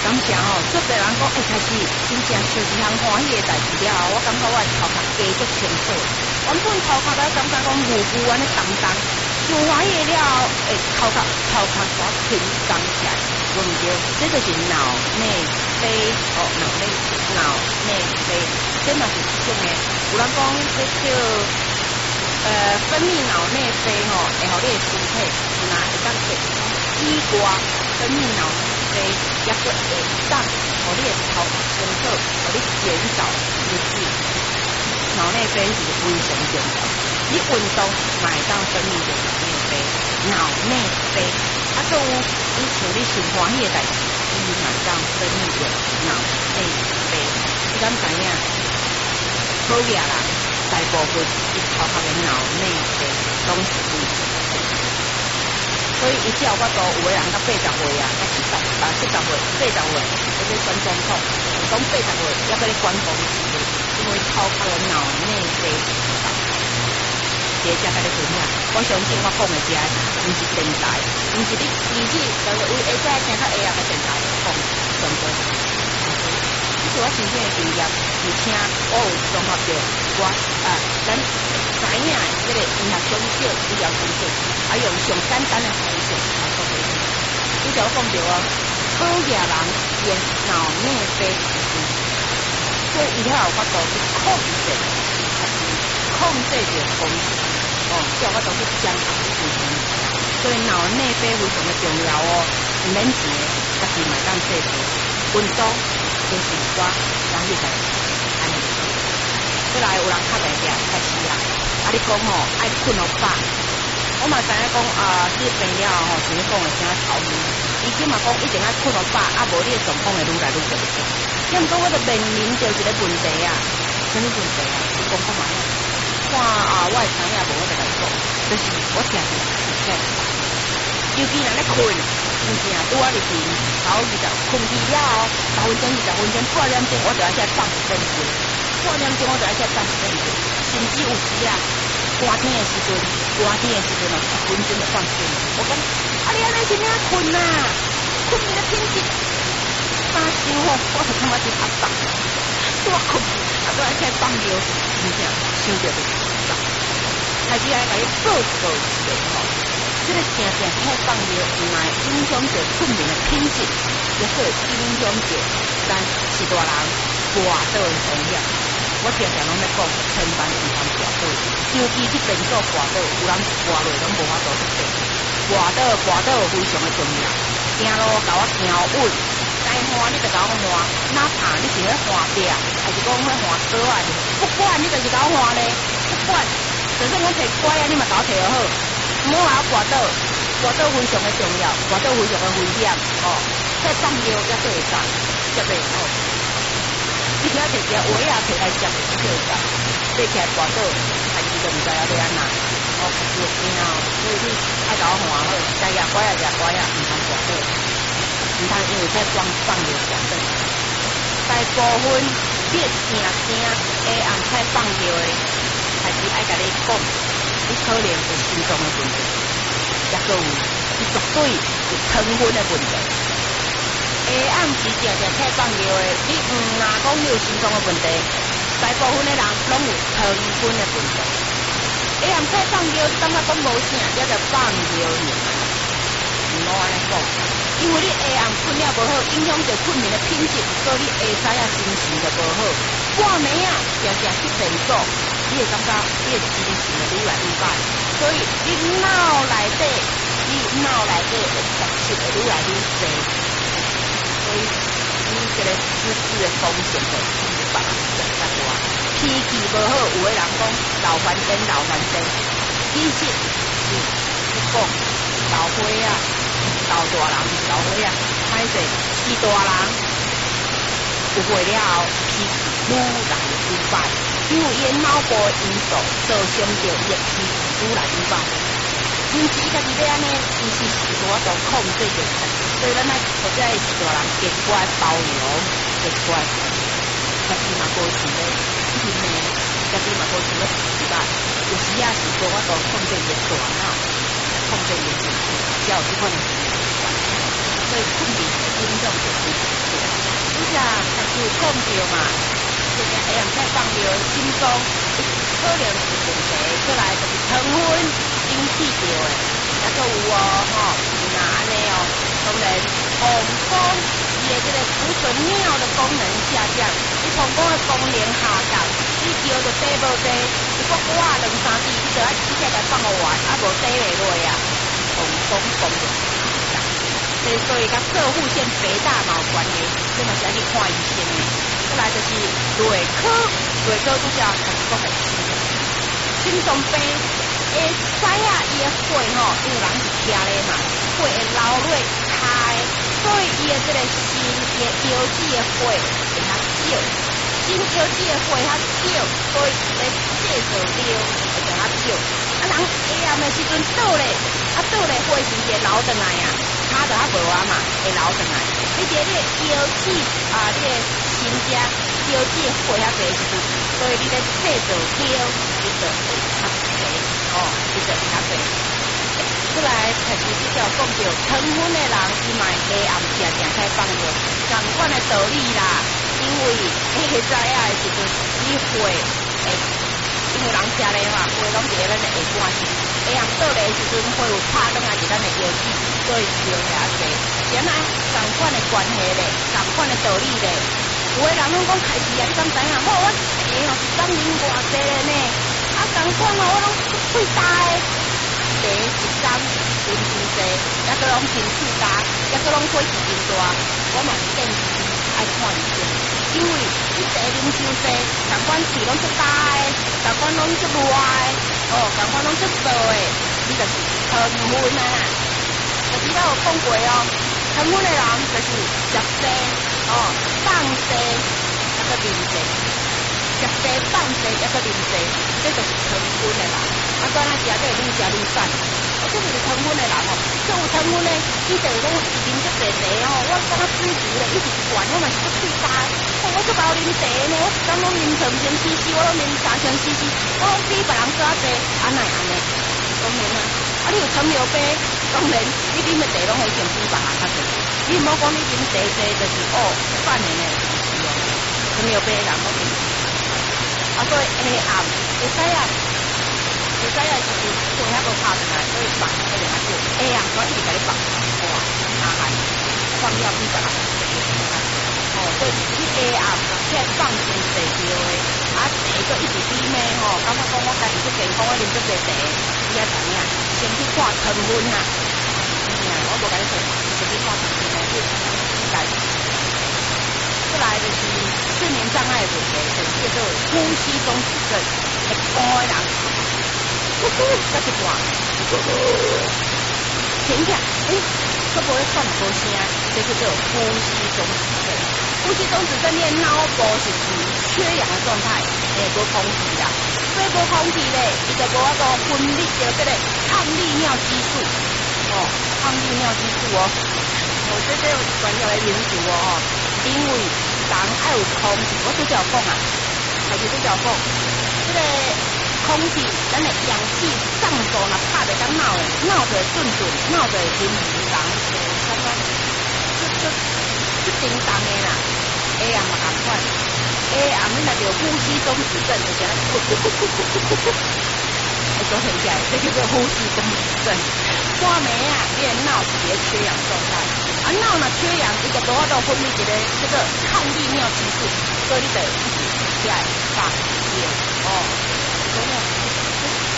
感谢吼，足侪人讲，开始真正是一项欢喜的代志了。我感觉我的头壳加足清楚，原本头壳咧感觉讲糊糊安尼重重，上欢喜了后，头壳煞轻松起来。对唔对？这就是脑内啡哦，脑内啡，这嘛是一种的。有人讲这叫分泌脑内啡吼，会互你的身体那会当做西瓜分泌脑内啡，也个会当互你的头壳清楚，互你减少失智。脑内啡是非常重要，你运动嘛会当分泌着脑内啡，啊，仲有你像你上欢喜的代志，你嘛会当分泌着脑内啡。你敢知影？好嘢啦！大部分伊头壳的脑内啡拢是非常重要，所以伊只要我都有个人到80岁啊，70岁、80岁，要去选总统，讲80岁要俾你管公司，因为头壳的脑内啡少。第一只甲你分享，我相信我讲的这毋是电台，毋是你自己就是为下只听较会的电台讲全部。这是我真正的经验，而且我有综合着咱知影这个医学中心、医疗中心，还有上简单的方式来做分析。你就讲着哦，好野人因脑内啡不足，所以伊遐有法度去控制着风险，叫我都去降压风险。所以脑内啡非常的重要哦，唔免钱，家己买当制作，运动。就是我讲迄个安尼，过来有人较袂记开始啦。啊，你讲吼爱困落饱，我嘛知影讲你病了吼，像你讲的啥头晕，伊即嘛讲一定爱困落饱，啊无你的状况会愈来愈严重。因为讲我著面临着一个问题啊，什么问题啊？你讲看嘛？看我的知影无，我就来讲，就是我常常出现，尤其若咧困。唔是啊，拄啊入去头20困去了后，10分钟、20分钟，半点钟我就要再放10分钟，半点钟我就要再放10分钟，甚至有时啊，寒天的时阵哦，1分钟就放10分钟。我讲，你安尼是哪困啊？困眠的品质3想吼，我就感觉真压迫，多困，都要再放尿，真正想着就压迫。开始来甲你做吼。这个正太放尿，唔来影响着困眠的品质，也可影响着咱是大人跋倒的风险。我常常拢在讲，千万唔通跋倒，尤其去变做跋倒，有人跋落拢无法度去变。跋倒非常的重要，行路甲我行稳，该换你就甲我换，哪怕你是咧换壁，还是讲咧换桌啊，不管你就是甲我换咧，不管，就算我摕拐啊，你嘛甲我摕好好。唔好话滑倒非常的重要，滑倒非常的危险哦。再放尿也做会上，接袂哦。你听摕只鞋啊，摕来接袂做会上，爬起来滑倒，还是就唔知要安怎。哦，有惊哦，所以你爱甲我换好，该夹拐啊夹拐啊，唔通滑倒，唔通因为这放尿滑倒。大部分你听下暗彩放尿的，还是爱甲你讲。你可能是心脏的问题，也个有你绝对是糖分的问题。下暗时常常菜放尿的，你若讲你有心脏的问题，大部分的人拢有糖分的问题。下暗菜放尿，你感觉讲无啥，了就放尿尔，唔好安尼讲，因为你下暗困了无好，影响着困眠的品质，所以你下早啊心情就无好，半暝啊常常去厕所。你会感觉你的精神会愈来愈歹，所以你脑内底的杂质会愈来愈多，所以你这个失智的风险就比别人更加大。脾气无好，有的人讲老翻身，其实是讲老花啊，老大人是老花啊，歹势是大人有岁了后，脾气愈来愈歹。因为伊的脑部的因素造成着伊的脾气愈来愈歹，因此伊家己要安尼，其实是无法度控制着，所以咱来或者是大人加乖包容，加乖，家己嘛无想咧听呢，家己嘛无想咧失败，有时也是无法度控制着大脑，控制着脾气，才有这款的情况，所以困眠影响着非常大。 有讲着嘛，就是下暗再放着心中可能是问题，过来就是糖分引起着的，也阁有哦吼，那安尼哦，当然膀胱伊的这个储存尿的功能下降，你膀胱的功能下降，你尿就底无地，如果我2、3滴，你就要直接来放互完，啊无底袂落啊，膀胱功能下降。所以甲射护腺肥大嘛有关系，这嘛是要去看医生的。再来就是内科，内科拄则开始讲的心脏病，会知影伊的血吼，因为人是吃咧嘛，血会流落骹的，所以伊的这个心伊的腰子的血会较少，心腰子的血较少，所以咧制造量会较少。啊，人下暗的时阵倒咧，啊倒咧血是会流转来啊。它就较无啊嘛，会流转来。你伫你腰子啊，你的心只腰子血较侪时阵，所以你咧制造量你就会较侪哦，你就会较侪。出来开始比较讲到糖分的人，伊嘛下暗时啊，常开放着同款的道理啦。因为会知影的时阵，你血会。因为人吃咧嘛，血拢伫咱的下半身，下暗倒咧时阵，血有拍转来伫咱的腰子，所以流遐济。原来同款的关系咧，同款的道理咧。有的人拢讲开始啊，你敢知影？我哦是刚啉偌济咧呢，啊同款哦，我拢喙焦的，第一工啉真济，抑个拢真喙焦，抑个拢火气真大，我嘛是建议爱看医生。因为你茶啉伤济，同款喙拢出焦的，同款拢出热的，哦，同款拢出燥的，你就是糖分啊。就是咱有讲过哦，糖分的人就是食济，哦，放济，抑个啉济，食济放济，抑个啉济，这就是糖分的人。啊，当然食这愈食愈瘦。这就是糖分的人哦，这有糖分呢，伊就讲啉足济茶哦，我感觉舒服咧，一直灌，我嘛是足喙焦，我足够啉茶呢，我一工拢啉3000cc，我拢啉3000cc，我拢比别人少济，安奈安尼？当然啊，啊你有糖尿病，当然你啉的茶拢会先比别人较济，你莫讲你啉茶济就是哦，犯的呢，是哦，糖尿病的人拢啉，啊所以下暗会使啊。会知影是血遐无拍转来，所以放一定较少。下暗我一直甲你放，哇，下海放了比别人哦，所以你下暗起来放真济着的，啊茶佫一直啉的吼，感觉讲我家己足健康，我啉足济茶，你也知影，先去看糖分啊。我无甲你说，先去看糖分啊，去解。再来就是睡眠障碍的问题，就是叫做呼吸中止症，会高的人。再一段，停下，会不会放无声？这叫做呼吸中止症。呼吸中止症，你的脑部是处于缺氧的状态，无空气啦，所以无空气咧，伊就无法度分泌着这个抗利尿激素，哦，抗利尿激素哦，这有专业的名词哦，因为人爱有空气，我拄则有讲啊，还是拄则有讲，这个。空气，咱的氧气上手若拍袂到脑的，脑就会顿顿，脑就会晕晕人，感觉叮当的啦。下暗嘛同款，下暗你若着呼吸中止症，就是安尼，会做起来，这叫做呼吸中止症。看暝啊，你的脑是伫缺氧状态，啊脑若缺氧，伊就无法度分泌一个叫做抗利尿激素，所以你就一直起来发炎。